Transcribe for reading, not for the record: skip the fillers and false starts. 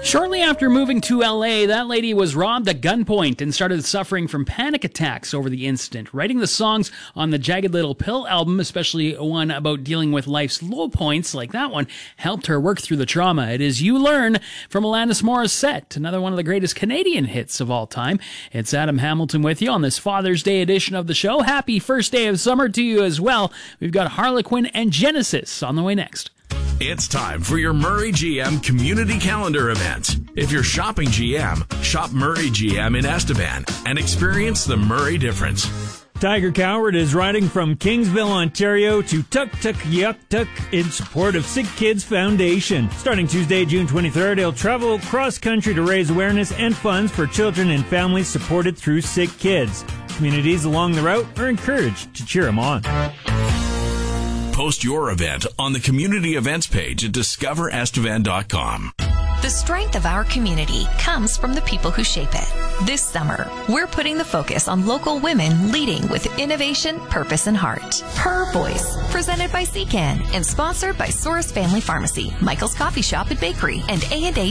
Shortly after moving to LA, that lady was robbed at gunpoint and started suffering from panic attacks over the incident. Writing the songs on the Jagged Little Pill album, especially one about dealing with life's low points like that one, helped her work through the trauma. It is You Learn from Alanis Morissette, another one of the greatest Canadian hits of all time. It's Adam Hamilton with you on this Father's Day edition of the show. Happy first day of summer to you as well. We've got Harlequin and Genesis on the way next. It's time for your Murray GM community calendar event. If you're shopping GM, shop Murray GM in Estevan and experience the Murray difference. Tiger Coward is riding from Kingsville, Ontario to Tuktoyaktuk in support of Sick Kids Foundation. Starting Tuesday, June 23rd, he'll travel cross-country to raise awareness and funds for children and families supported through Sick Kids. Communities along the route are encouraged to cheer him on. Post your event on the community events page at discoverestevan.com. The strength of our community comes from the people who shape it. This summer, we're putting the focus on local women leading with innovation, purpose, and heart. Her Voice, presented by CCAN and sponsored by Soros Family Pharmacy, Michael's Coffee Shop and Bakery, and A&A